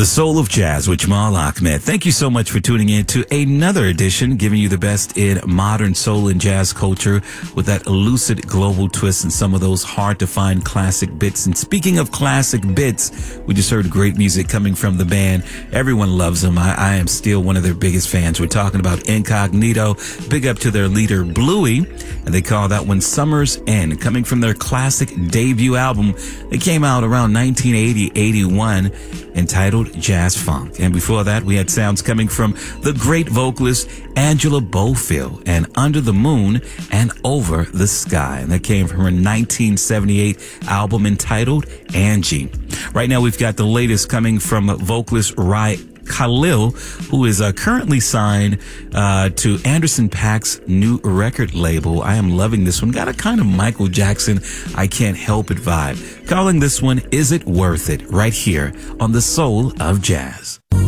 The Soul of Jazz with Jamal Ahmed. Thank you so much for tuning in to another edition, giving you the best in modern soul and jazz culture with that lucid global twist and some of those hard to find classic bits. And speaking of classic bits, we just heard great music coming from the band. Everyone loves them. I am still one of their biggest fans. We're talking about Incognito. Big up to their leader, Bluey. And they call that one Summer's End, coming from their classic debut album. It came out around 1980-81, entitled Jazz Funk. And before that, we had sounds coming from the great vocalist Angela Bofill and Under the Moon and Over the Sky. And that came from her 1978 album entitled Angie. Right now, we've got the latest coming from vocalist Rai Khalil, who is currently signed to Anderson .Paak's new record label. I am loving this one. Got a kind of Michael Jackson, I Can't Help It vibe. Calling this one, Is It Worth It? Right here on The Soul of Jazz.